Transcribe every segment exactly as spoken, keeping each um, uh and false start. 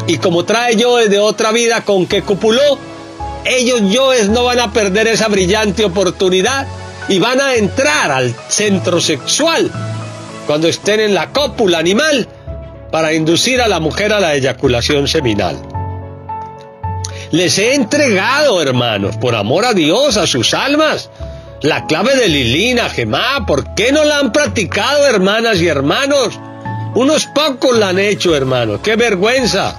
Y como trae yoes de otra vida con que copuló, ellos yoes no van a perder esa brillante oportunidad y van a entrar al centro sexual cuando estén en la cópula animal para inducir a la mujer a la eyaculación seminal. Les he entregado, hermanos, por amor a Dios, a sus almas, la clave de Lilina, Gemá. ¿Por qué no la han practicado, hermanas y hermanos? Unos pocos la han hecho, hermanos. ¡Qué vergüenza!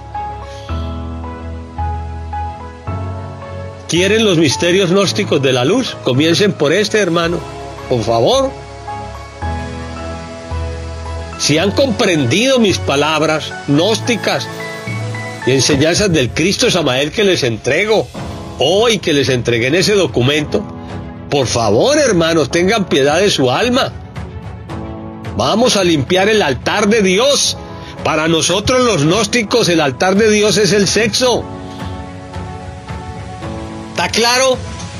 ¿Quieren los misterios gnósticos de la luz? Comiencen por este, hermano, por favor. Si han comprendido mis palabras gnósticas y enseñanzas del Cristo Samael que les entrego hoy, que les entregué en ese documento, por favor, hermanos, tengan piedad de su alma. Vamos a limpiar el altar de Dios. Para nosotros los gnósticos, el altar de Dios es el sexo. ¿Está claro?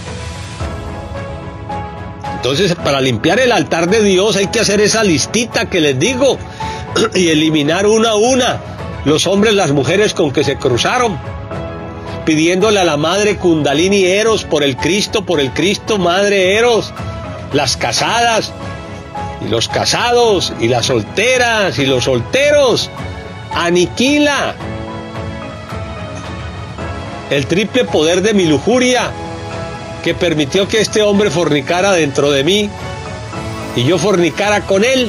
Entonces, para limpiar el altar de Dios hay que hacer esa listita que les digo y eliminar una a una los hombres, las mujeres con que se cruzaron, pidiéndole a la madre Kundalini Eros por el Cristo, por el Cristo, madre Eros, las casadas y los casados y las solteras y los solteros, aniquila el triple poder de mi lujuria que permitió que este hombre fornicara dentro de mí y yo fornicara con él.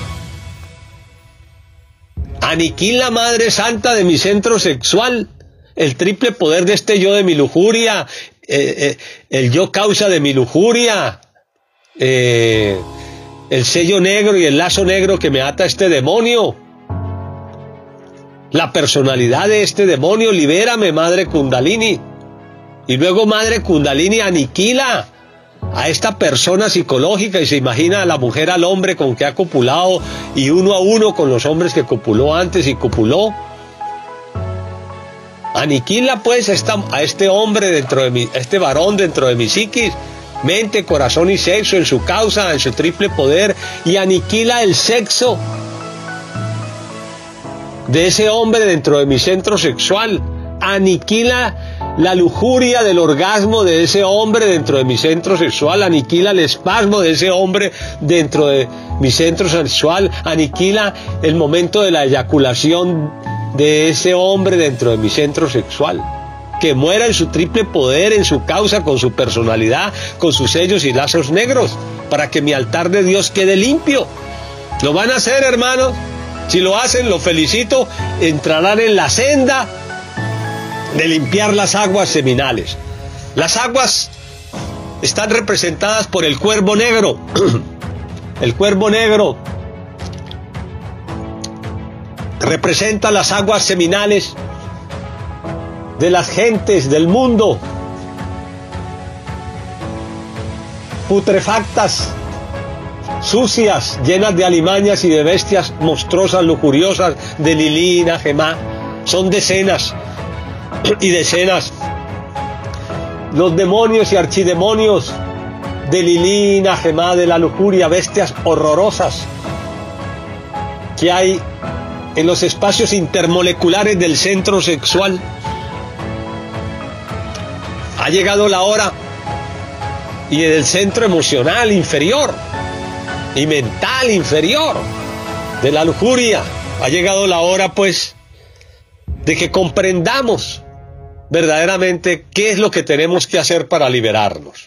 Aniquila, Madre Santa, de mi centro sexual, el triple poder de este yo de mi lujuria, eh, eh, el yo causa de mi lujuria, eh, el sello negro y el lazo negro que me ata a este demonio. La personalidad de este demonio, libérame, Madre Kundalini. Y luego, Madre Kundalini, aniquila a esta persona psicológica y se imagina a la mujer al hombre con que ha copulado y uno a uno con los hombres que copuló antes y copuló. Aniquila pues esta, a este hombre dentro de mi, este varón dentro de mi psiquis, mente, corazón y sexo, en su causa, en su triple poder, y aniquila el sexo de ese hombre dentro de mi centro sexual. Aniquila la lujuria del orgasmo de ese hombre dentro de mi centro sexual. Aniquila el espasmo de ese hombre dentro de mi centro sexual. Aniquila el momento de la eyaculación de ese hombre dentro de mi centro sexual. Que muera en su triple poder, en su causa, con su personalidad, con sus sellos y lazos negros, para que mi altar de Dios quede limpio. ¿Lo van a hacer, hermanos? Si lo hacen, lo felicito. Entrarán en la senda de limpiar las aguas seminales. Las aguas están representadas por el cuervo negro. El cuervo negro representa las aguas seminales de las gentes del mundo, putrefactas, sucias, llenas de alimañas y de bestias monstruosas, lujuriosas, de Lilina, Gemá. Son decenas y decenas los demonios y archidemonios de Lilina, Gemá, de la lujuria, bestias horrorosas que hay en los espacios intermoleculares del centro sexual. Ha llegado la hora, y en el centro emocional inferior y mental inferior de la lujuria, ha llegado la hora pues de que comprendamos verdaderamente qué es lo que tenemos que hacer para liberarnos.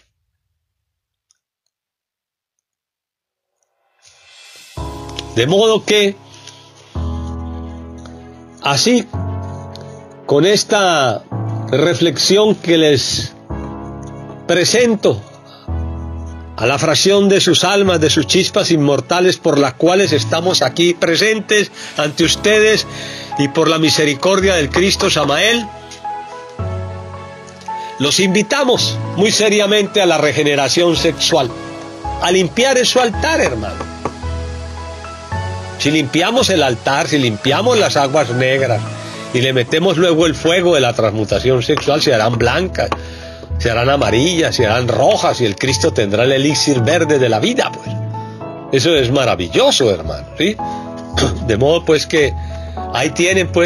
De modo que, así, con esta reflexión que les presento a la fracción de sus almas, de sus chispas inmortales por las cuales estamos aquí presentes ante ustedes y por la misericordia del Cristo Samael, los invitamos muy seriamente a la regeneración sexual, a limpiar su altar, hermano. Si limpiamos el altar, si limpiamos las aguas negras y le metemos luego el fuego de la transmutación sexual, se harán blancas, se harán amarillas, se harán rojas y el Cristo tendrá el elixir verde de la vida, pues. Eso es maravilloso, hermano, ¿sí? De modo pues que ahí tienen pues